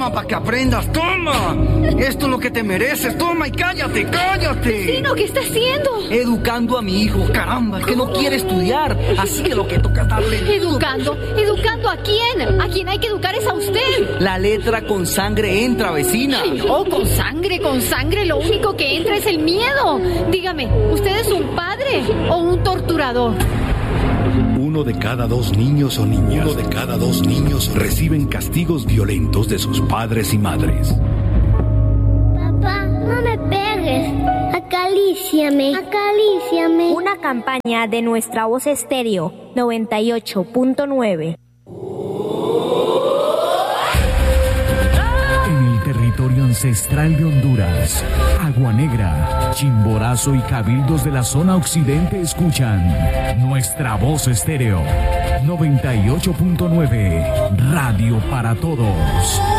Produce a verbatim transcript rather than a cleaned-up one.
Toma para que aprendas, toma. Esto es lo que te mereces, toma y cállate, cállate. Vecino, ¿qué está haciendo? Educando a mi hijo, caramba, es que no quiere estudiar. Así que lo que toca es darle... ¿Educando? ¿Educando a quién? A quien hay que educar es a usted. La letra con sangre entra, vecina. Ay, no, con sangre, con sangre, lo único que entra es el miedo. Dígame, ¿usted es un padre o un torturador? Uno de cada dos niños o niñas, uno de cada dos niños reciben castigos violentos de sus padres y madres. Papá, no me pegues. Acaríciame, acaríciame. Una campaña de Nuestra Voz Estéreo noventa y ocho punto nueve. Territorio ancestral de Honduras, Agua Negra, Chimborazo y cabildos de la zona occidente escuchan Nuestra Voz Estéreo noventa y ocho punto nueve, Radio para Todos.